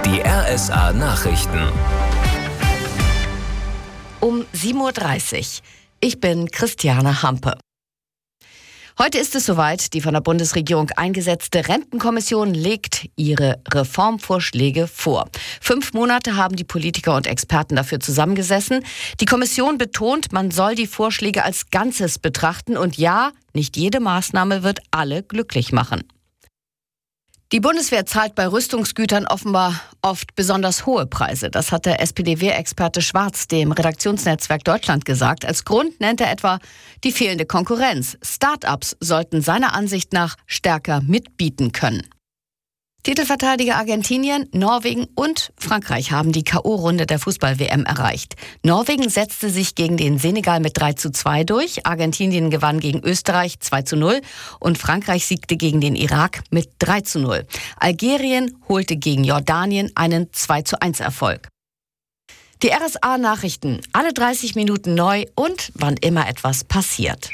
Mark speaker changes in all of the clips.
Speaker 1: Die RSA Nachrichten.
Speaker 2: Um 7:30 Uhr. Ich bin Christiane Hampe. Heute ist es soweit. Die von der Bundesregierung eingesetzte Rentenkommission legt ihre Reformvorschläge vor. 5 Monate haben die Politiker und Experten dafür zusammengesessen. Die Kommission betont, man soll die Vorschläge als Ganzes betrachten. Und ja, nicht jede Maßnahme wird alle glücklich machen. Die Bundeswehr zahlt bei Rüstungsgütern offenbar oft besonders hohe Preise. Das hat der SPD-Wehrexperte Schwarz dem Redaktionsnetzwerk Deutschland gesagt. Als Grund nennt er etwa die fehlende Konkurrenz. Start-ups sollten seiner Ansicht nach stärker mitbieten können. Titelverteidiger Argentinien, Norwegen und Frankreich haben die K.O.-Runde der Fußball-WM erreicht. Norwegen setzte sich gegen den Senegal mit 3:2 durch, Argentinien gewann gegen Österreich 2:0 und Frankreich siegte gegen den Irak mit 3:0. Algerien holte gegen Jordanien einen 2:1 Erfolg. Die RSA-Nachrichten, alle 30 Minuten neu und wann immer etwas passiert.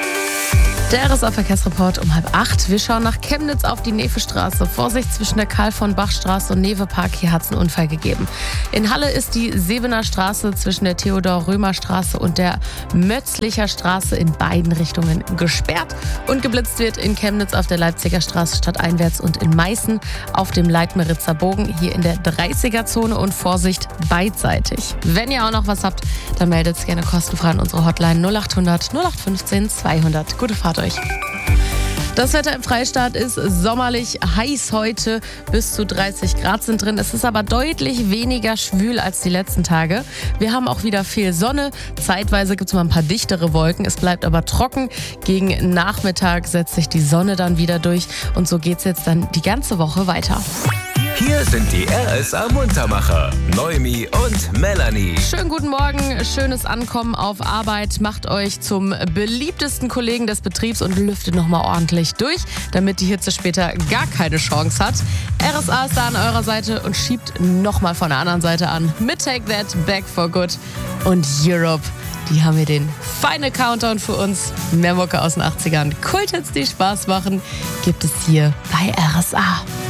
Speaker 3: Der RSA-Verkehrsreport um 7:30. Wir schauen nach Chemnitz auf die Nevestraße. Vorsicht zwischen der Karl-von-Bach-Straße und Nevepark. Hier hat es einen Unfall gegeben. In Halle ist die Sebener Straße zwischen der Theodor-Römer-Straße und der Mötzlicher Straße in beiden Richtungen gesperrt. Und geblitzt wird in Chemnitz auf der Leipziger Straße stadteinwärts und in Meißen auf dem Leitmeritzer Bogen hier in der 30er-Zone und Vorsicht beidseitig. Wenn ihr auch noch was habt, dann meldet es gerne kostenfrei an unsere Hotline 0800 0815 200. Gute Fahrt euch. Das Wetter im Freistaat ist sommerlich heiß heute. Bis zu 30 Grad sind drin. Es ist aber deutlich weniger schwül als die letzten Tage. Wir haben auch wieder viel Sonne. Zeitweise gibt es mal ein paar dichtere Wolken. Es bleibt aber trocken. Gegen Nachmittag setzt sich die Sonne dann wieder durch. Und so geht es jetzt dann die ganze Woche weiter.
Speaker 1: Hier sind die RSA Muntermacher, Noemi und Melanie.
Speaker 3: Schönen guten Morgen, schönes Ankommen auf Arbeit. Macht euch zum beliebtesten Kollegen des Betriebs und lüftet nochmal ordentlich durch, damit die Hitze später gar keine Chance hat. RSA ist da an eurer Seite und schiebt nochmal von der anderen Seite an. Mit Take That, Back for Good und Europe. Die haben hier den Final Countdown für uns. Mehr Mucke aus den 80ern. Kulthits, die Spaß machen, gibt es hier bei RSA.